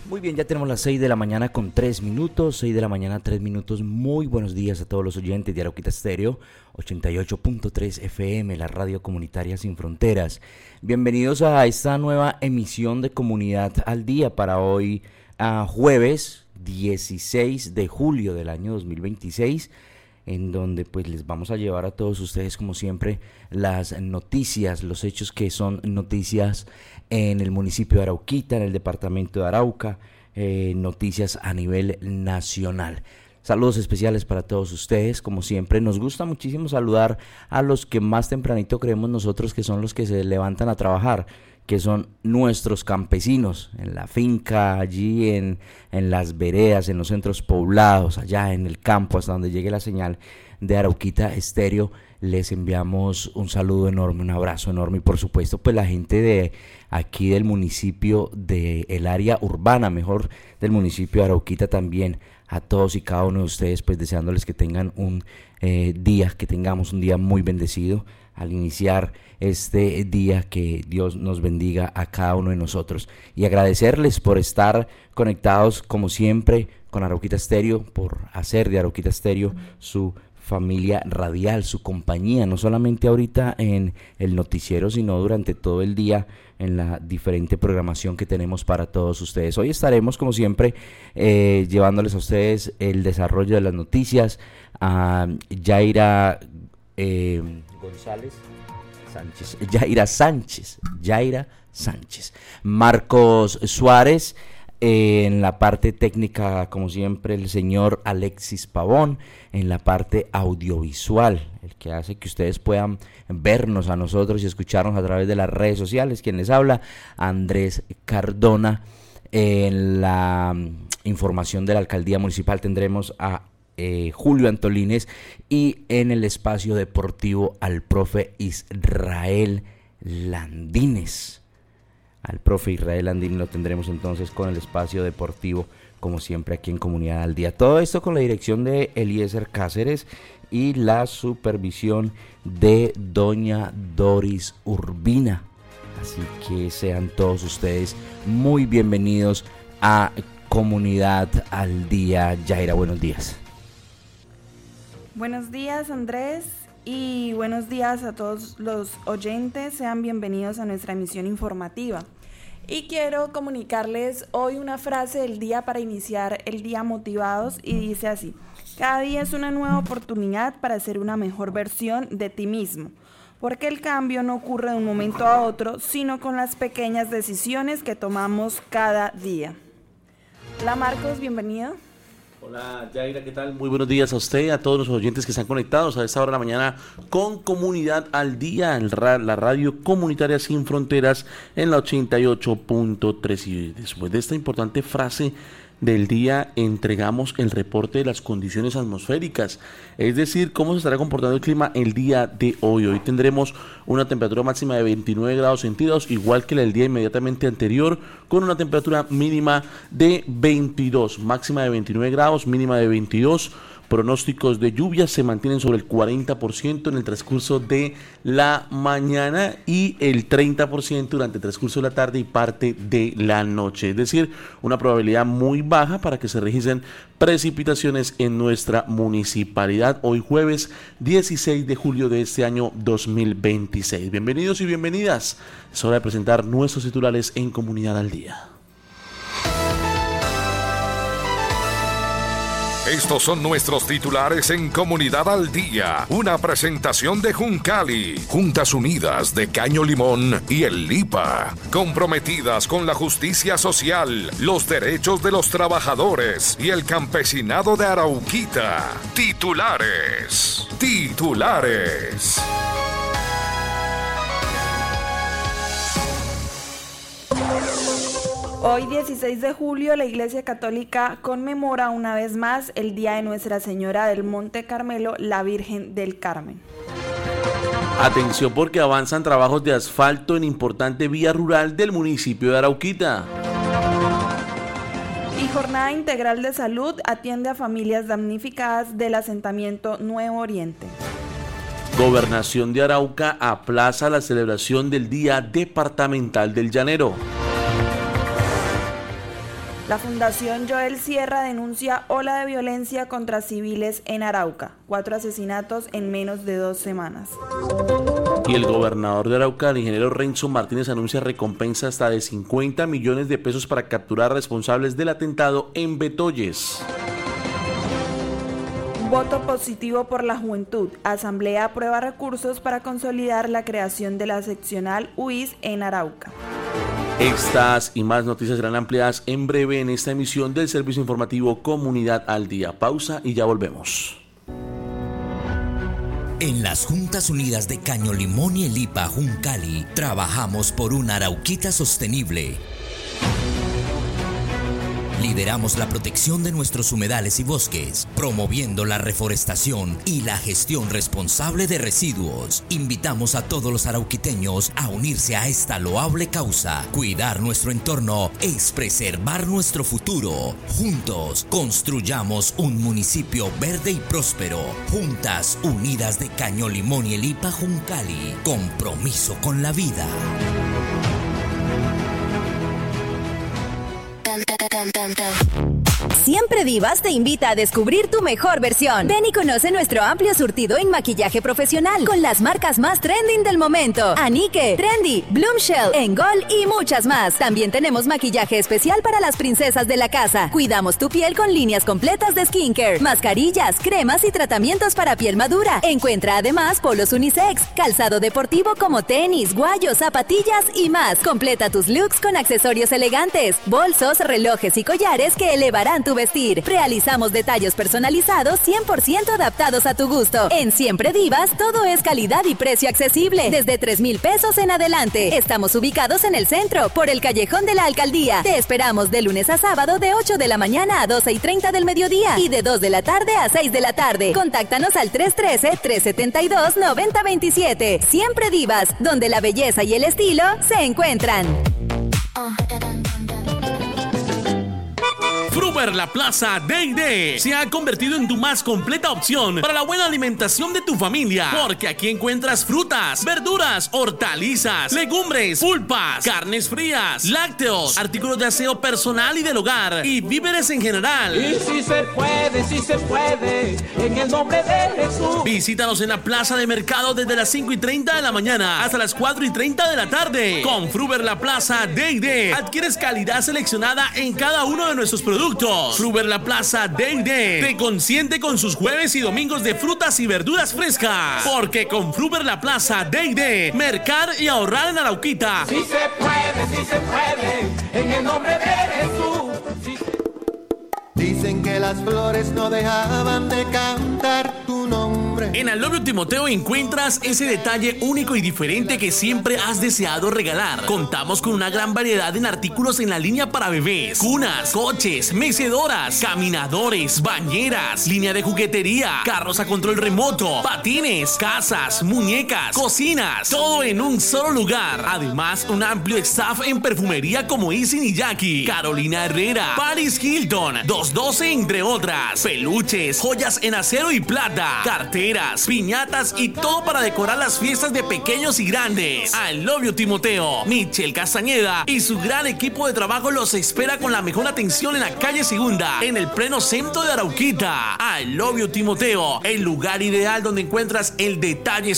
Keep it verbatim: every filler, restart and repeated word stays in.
Muy bien, ya tenemos las seis de la mañana con tres minutos, seis de la mañana, tres minutos. Muy buenos días a todos los oyentes de Arauquita Estéreo, ochenta y ocho punto tres F M, la radio comunitaria sin fronteras. Bienvenidos a esta nueva emisión de Comunidad al Día para hoy, a jueves dieciséis de julio del año dos mil veintiséis, en donde pues les vamos a llevar a todos ustedes, como siempre, las noticias, los hechos que son noticias en el municipio de Arauquita, en el departamento de Arauca, eh, noticias a nivel nacional. Saludos especiales para todos ustedes, como siempre. Nos gusta muchísimo saludar a los que más tempranito creemos nosotros que son los que se levantan a trabajar, que son nuestros campesinos, en la finca, allí en, en las veredas, en los centros poblados, allá en el campo, hasta donde llegue la señal de Arauquita Estéreo. Les enviamos un saludo enorme, un abrazo enorme, y por supuesto pues la gente de aquí del municipio, del área urbana, mejor, del municipio de Arauquita también, a todos y cada uno de ustedes, pues deseándoles que tengan un eh, día, que tengamos un día muy bendecido al iniciar este día, que Dios nos bendiga a cada uno de nosotros, y agradecerles por estar conectados como siempre con Arauquita Estéreo, por hacer de Arauquita Estéreo su familia radial, su compañía, no solamente ahorita en el noticiero, sino durante todo el día en la diferente programación que tenemos para todos ustedes. Hoy estaremos, como siempre, eh, llevándoles a ustedes el desarrollo de las noticias. A Yaira eh, González Sánchez, Yaira Sánchez, Yaira Sánchez, Marcos Suárez. En la parte técnica, como siempre, el señor Alexis Pavón. En la parte audiovisual, el que hace que ustedes puedan vernos a nosotros y escucharnos a través de las redes sociales, quien les habla, Andrés Cardona. En la información de la alcaldía municipal tendremos a eh, Julio Antolines, y en el espacio deportivo al profe Israel Landines. Al profe Israel Landines lo tendremos entonces con el espacio deportivo, como siempre, aquí en Comunidad al Día. Todo esto con la dirección de Eliezer Cáceres y la supervisión de doña Doris Urbina. Así que sean todos ustedes muy bienvenidos a Comunidad al Día. Yaira, buenos días. Buenos días, Andrés. Y buenos días a todos los oyentes, sean bienvenidos a nuestra emisión informativa. Y quiero comunicarles hoy una frase del día para iniciar el día motivados, y dice así: cada día es una nueva oportunidad para ser una mejor versión de ti mismo, porque el cambio no ocurre de un momento a otro, sino con las pequeñas decisiones que tomamos cada día. Hola Marcos, bienvenido. Hola Yaira, ¿qué tal? Muy buenos días a usted, a todos los oyentes que están conectados a esta hora de la mañana con Comunidad al Día, la radio comunitaria sin fronteras en la ochenta y ocho punto tres. Y después de esta importante frase del día, entregamos el reporte de las condiciones atmosféricas, es decir, cómo se estará comportando el clima el día de hoy. Hoy tendremos una temperatura máxima de veintinueve grados centígrados, igual que la del día inmediatamente anterior, con una temperatura mínima de veintidós, máxima de veintinueve grados, mínima de veintidós. Pronósticos de lluvias se mantienen sobre el cuarenta por ciento en el transcurso de la mañana y el treinta por ciento durante el transcurso de la tarde y parte de la noche. Es decir, una probabilidad muy baja para que se registren precipitaciones en nuestra municipalidad. Hoy jueves dieciséis de julio de este año dos mil veintiséis. Bienvenidos y bienvenidas. Es hora de presentar nuestros titulares en Comunidad al Día. Estos son nuestros titulares en Comunidad al Día. Una presentación de Juncali, Juntas Unidas de Caño Limón y el LIPA, comprometidas con la justicia social, los derechos de los trabajadores y el campesinado de Arauquita. Titulares. Titulares. Hoy, dieciséis de julio, la Iglesia Católica conmemora una vez más el Día de Nuestra Señora del Monte Carmelo, la Virgen del Carmen. Atención, porque avanzan trabajos de asfalto en importante vía rural del municipio de Arauquita. Y Jornada Integral de Salud atiende a familias damnificadas del asentamiento Nuevo Oriente. Gobernación de Arauca aplaza la celebración del Día Departamental del Llanero. La Fundación Joel Sierra denuncia ola de violencia contra civiles en Arauca. Cuatro asesinatos en menos de dos semanas. Y el gobernador de Arauca, el ingeniero Renzo Martínez, anuncia recompensa hasta de cincuenta millones de pesos para capturar responsables del atentado en Betoyes. Voto positivo por la juventud. Asamblea aprueba recursos para consolidar la creación de la seccional U I S en Arauca. Estas y más noticias serán ampliadas en breve en esta emisión del servicio informativo Comunidad al Día. Pausa y ya volvemos. En las Juntas Unidas de Caño Limón y el I P A Juncali trabajamos por una Arauquita sostenible. Lideramos la protección de nuestros humedales y bosques, promoviendo la reforestación y la gestión responsable de residuos. Invitamos a todos los arauquiteños a unirse a esta loable causa. Cuidar nuestro entorno es preservar nuestro futuro. Juntos, construyamos un municipio verde y próspero. Juntas Unidas de Caño Limón y el I P A Juncali. Compromiso con la vida. Siempre Divas te invita a descubrir tu mejor versión. Ven y conoce nuestro amplio surtido en maquillaje profesional con las marcas más trending del momento: Anike, Trendy, Bloomshell, Engol y muchas más. También tenemos maquillaje especial para las princesas de la casa. Cuidamos tu piel con líneas completas de skincare, mascarillas, cremas y tratamientos para piel madura. Encuentra además polos unisex, calzado deportivo como tenis, guayos, zapatillas y más. Completa tus looks con accesorios elegantes, bolsos, relojes y collares que elevarán tu vestir. Realizamos detalles personalizados cien por ciento adaptados a tu gusto. En Siempre Divas todo es calidad y precio accesible, desde tres mil pesos en adelante. Estamos ubicados en el centro, por el callejón de la alcaldía. Te esperamos de lunes a sábado de ocho de la mañana a doce y treinta del mediodía y de dos de la tarde a seis de la tarde. Contáctanos al tres uno tres, tres siete dos, nueve cero dos siete. Siempre Divas, donde la belleza y el estilo se encuentran. Fruver La Plaza D y D se ha convertido en tu más completa opción para la buena alimentación de tu familia, porque aquí encuentras frutas, verduras, hortalizas, legumbres, pulpas, carnes frías, lácteos, artículos de aseo personal y del hogar y víveres en general. Y si se puede, si se puede, en el nombre de Jesús. Visítanos en la plaza de mercado desde las cinco y treinta de la mañana hasta las cuatro y treinta de la tarde. Con Fruver La Plaza D y D adquieres calidad seleccionada en cada uno de nuestros productos. Fruver La Plaza D y D te consiente con sus jueves y domingos de frutas y verduras frescas, porque con Fruver La Plaza D y D, mercar y ahorrar en Arauquita. Si se puede, si se puede, en el nombre de Jesús. Si... Dicen que las flores no dejaban de cantar tu nombre. En Alobio Timoteo encuentras ese detalle único y diferente que siempre has deseado regalar. Contamos con una gran variedad en artículos en la línea para bebés: cunas, coches, mecedoras, caminadores, bañeras, línea de juguetería, carros a control remoto, patines, casas, muñecas, cocinas, todo en un solo lugar. Además, un amplio staff en perfumería como Isin y Jackie, Carolina Herrera, Paris Hilton, dos doce, entre otras. Peluches, joyas en acero y plata, carteras, piñatas y todo para decorar las fiestas de pequeños y grandes. Alobio Timoteo, Michelle Castañeda y su gran equipo de trabajo los espera con la mejor atención en la calle Segunda, en el pleno centro de Arauquita. Alobio Timoteo, el lugar ideal donde encuentras el detalle